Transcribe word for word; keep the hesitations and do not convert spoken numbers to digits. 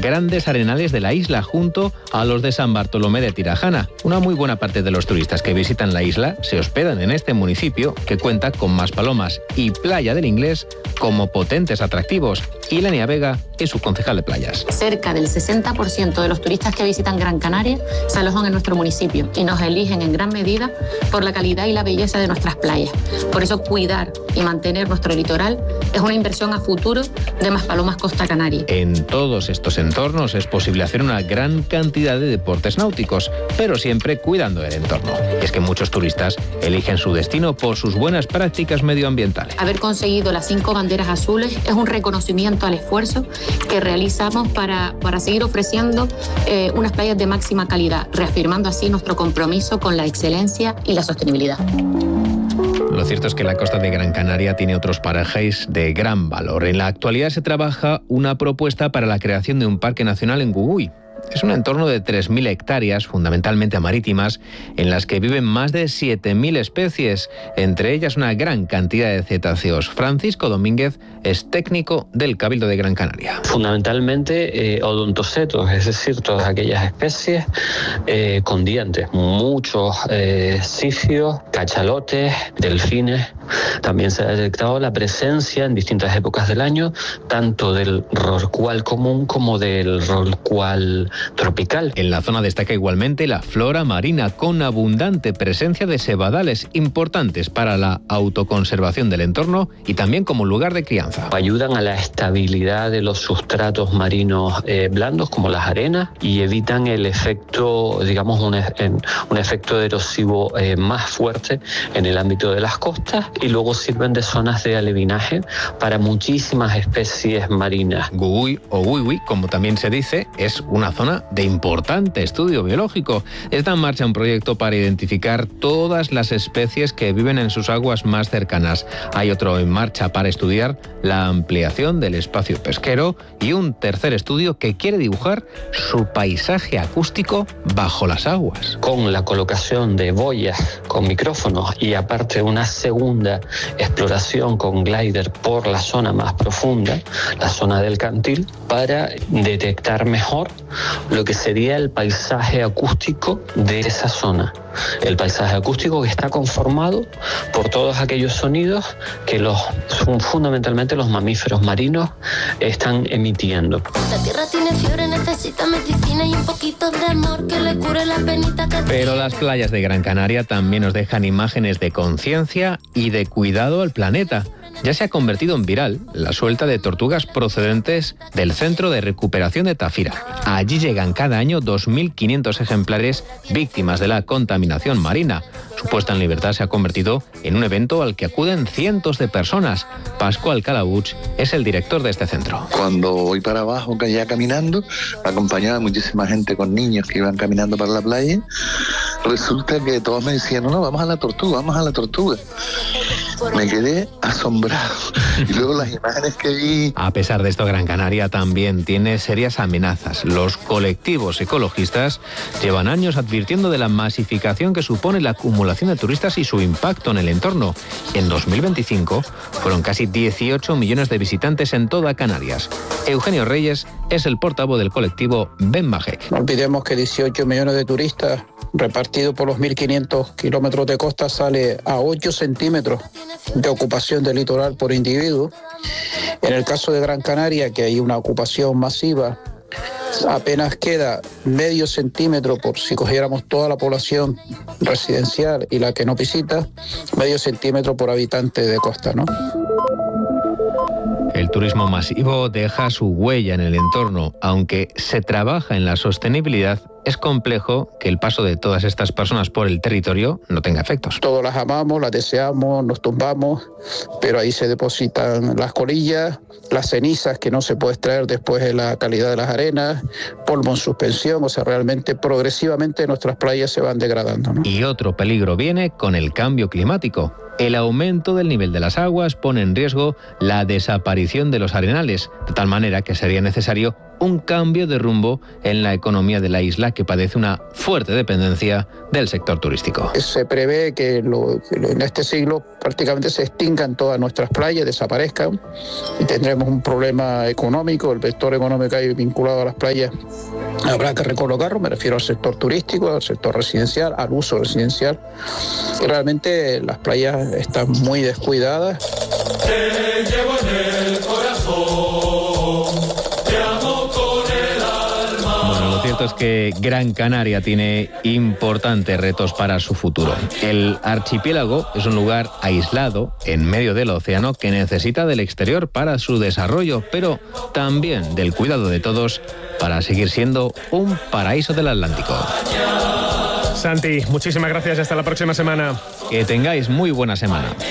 grandes arenales de la isla junto a los de San Bartolomé de Tirajana. Una muy buena parte de los turistas que visitan la isla se hospedan en este municipio que cuenta con Maspalomas y Playa del Inglés como potentes atractivos. Ilenia Vega es su concejal de playas. Cerca del sesenta por ciento de los turistas que visitan Gran Canaria se alojan en nuestro municipio y nos eligen en gran medida por la calidad y la belleza de nuestras playas. Por eso cuidar y mantener nuestro litoral es una inversión a futuro de Maspalomas Costa Canaria. En todos estos entornos es posible hacer una gran cantidad de deportes náuticos, pero siempre cuidando del entorno. Es que muchos turistas eligen su destino por sus buenas prácticas medioambientales. Haber conseguido las cinco banderas azules es un reconocimiento al esfuerzo que realizamos para, para seguir ofreciendo eh, unas playas de máxima calidad, reafirmando así nuestro compromiso con la excelencia y la sostenibilidad. Lo cierto es que la costa de Gran Canaria tiene otros parajes de gran valor. En la actualidad se trabaja una propuesta para la creación de un parque nacional en Gugui. Es un entorno de tres mil hectáreas, fundamentalmente marítimas, en las que viven más de siete mil especies, entre ellas una gran cantidad de cetáceos. Francisco Domínguez es técnico del Cabildo de Gran Canaria. Fundamentalmente eh, odontocetos, es decir, todas aquellas especies eh, con dientes, muchos eh, sifios, cachalotes, delfines. También se ha detectado la presencia en distintas épocas del año, tanto del rorcual común como del rorcual tropical. En la zona destaca igualmente la flora marina, con abundante presencia de sebadales importantes para la autoconservación del entorno y también como lugar de crianza. Ayudan a la estabilidad de los sustratos marinos eh, blandos como las arenas y evitan el efecto, digamos, un, un efecto erosivo eh, más fuerte en el ámbito de las costas, y luego sirven de zonas de alevinaje para muchísimas especies marinas. Gugui o Wiwi, como también se dice, es una zona de importante estudio biológico. Está en marcha un proyecto para identificar todas las especies que viven en sus aguas más cercanas. Hay otro en marcha para estudiar la ampliación del espacio pesquero y un tercer estudio que quiere dibujar su paisaje acústico bajo las aguas. Con la colocación de boyas con micrófonos y aparte una segunda exploración con glider por la zona más profunda, la zona del cantil, para detectar mejor lo que sería el paisaje acústico de esa zona. El paisaje acústico que está conformado por todos aquellos sonidos que los fundamentalmente los mamíferos marinos están emitiendo. La tierra tiene fiebre, necesita medicina y un poquito de amor que le cure la penita que... Pero las playas de Gran Canaria también nos dejan imágenes de conciencia y de cuidado al planeta. Ya se ha convertido en viral la suelta de tortugas procedentes del Centro de Recuperación de Tafira. Allí llegan cada año dos mil quinientos ejemplares víctimas de la contaminación marina. Su puesta en libertad se ha convertido en un evento al que acuden cientos de personas. Pascual Calabuch es el director de este centro. Cuando voy para abajo, ya caminando, acompañaba a muchísima gente con niños que iban caminando para la playa. Resulta que todos me decían, no, no, vamos a la tortuga, vamos a la tortuga. Me quedé asombrado. Y luego las imágenes que vi... A pesar de esto, Gran Canaria también tiene serias amenazas. Los colectivos ecologistas llevan años advirtiendo de la masificación que supone la acumulación de turistas y su impacto en el entorno. En dos mil veinticinco fueron casi dieciocho millones de visitantes en toda Canarias. Eugenio Reyes es el portavoz del colectivo Ben Bajek. No olvidemos que dieciocho millones de turistas repartido por los mil quinientos kilómetros de costa sale a ocho centímetros de ocupación del litoral por individuo. En el caso de Gran Canaria, que hay una ocupación masiva, apenas queda medio centímetro, por si cogiéramos toda la población residencial y la que no visita, medio centímetro por habitante de costa, ¿no? El turismo masivo deja su huella en el entorno. Aunque se trabaja en la sostenibilidad, es complejo que el paso de todas estas personas por el territorio no tenga efectos. Todos las amamos, las deseamos, nos tumbamos, pero ahí se depositan las colillas, las cenizas que no se puede extraer después de la calidad de las arenas, polvo en suspensión, o sea, realmente progresivamente nuestras playas se van degradando, ¿no? Y otro peligro viene con el cambio climático. El aumento del nivel de las aguas pone en riesgo la desaparición de los arenales, de tal manera que sería necesario un cambio de rumbo en la economía de la isla, que padece una fuerte dependencia del sector turístico. Se prevé que, lo, que lo, en este siglo prácticamente se extingan todas nuestras playas, desaparezcan, y tendremos un problema económico. El vector económico ahí vinculado a las playas habrá que recolocarlo, me refiero al sector turístico, al sector residencial, al uso residencial. Y realmente las playas están muy descuidadas. Te llevo en el corazón, te amo con el alma. Bueno, lo cierto es que Gran Canaria tiene importantes retos para su futuro. El archipiélago es un lugar aislado en medio del océano que necesita del exterior para su desarrollo, pero también del cuidado de todos para seguir siendo un paraíso del Atlántico. Santi, muchísimas gracias y hasta la próxima semana. Que tengáis muy buena semana.